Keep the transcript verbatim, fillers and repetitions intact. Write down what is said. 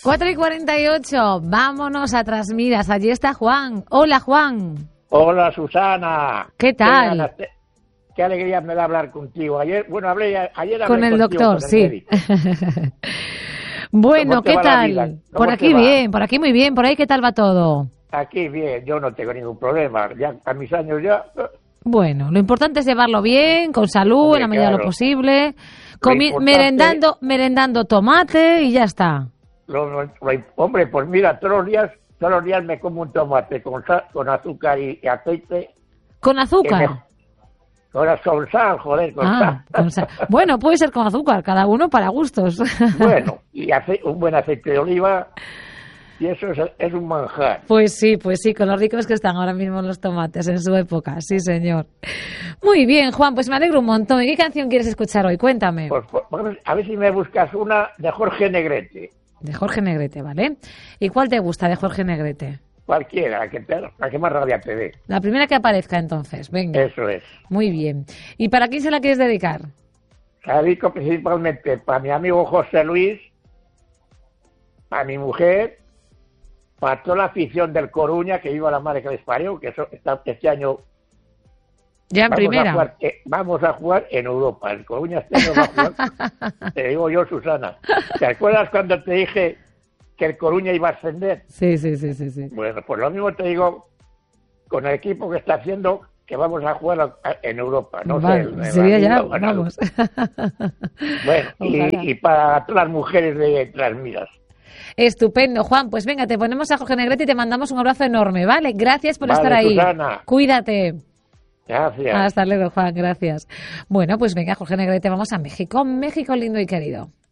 cuatro y cuarenta y ocho, vámonos a Trasmiras. Allí está Juan. Hola, Juan. Hola, Susana. ¿Qué tal? Qué, qué alegría me da hablar contigo. Ayer, bueno, hablé ayer hablé con el contigo, doctor, con el sí. médico. Bueno, ¿qué tal? Por aquí va? bien, por aquí muy bien. Por ahí, ¿qué tal va todo? Aquí bien, yo no tengo ningún problema. Ya a mis años ya... Bueno, lo importante es llevarlo bien, con salud, Hombre, en la medida claro. de lo posible, comi- importante- merendando, merendando tomate y ya está. Lo, lo- lo- hombre, pues mira, todos los días, todos los días me como un tomate con, sal, con azúcar y, y aceite. ¿Con que azúcar? me- Con, con sal, joder, con Ah, sal. con sal. Bueno, puede ser con azúcar, cada uno para gustos. Bueno, y ace- un buen aceite de oliva, y eso es, es un manjar. Pues sí, pues sí, con los ricos que están ahora mismo los tomates en su época, sí señor. Muy bien, Juan, pues me alegro un montón. ¿Y qué canción quieres escuchar hoy? Cuéntame. Pues, pues, vamos, a ver si me buscas una de Jorge Negrete. De Jorge Negrete, ¿vale? ¿Y cuál te gusta de Jorge Negrete? Cualquiera, la que, te, la que más rabia te dé. La primera que aparezca entonces, venga. Eso es. Muy bien. ¿Y para quién se la quieres dedicar? La dedico principalmente para mi amigo José Luis, para mi mujer, para toda la afición del Coruña, que viva la madre que les parió, que eso, está, este año Ya en vamos primera. A jugar, eh, vamos a jugar en Europa. El Coruña este año va a jugar, te digo yo, Susana. ¿Te acuerdas cuando te dije que el Coruña iba a ascender? Sí, sí, sí, sí, sí. Bueno, pues lo mismo te digo con el equipo que está haciendo, que vamos a jugar a- en Europa. No Vale, sé, en la sería Liga ya, o ganado. vamos. Bueno, Ojalá. y, y para todas las mujeres de Trasmiras. Estupendo, Juan. Pues venga, te ponemos a Jorge Negrete y te mandamos un abrazo enorme, ¿vale? Gracias por Vale, estar ahí. Susana. Cuídate. Gracias. Hasta luego, Juan. Gracias. Bueno, pues venga, Jorge Negrete, vamos a México. México lindo y querido.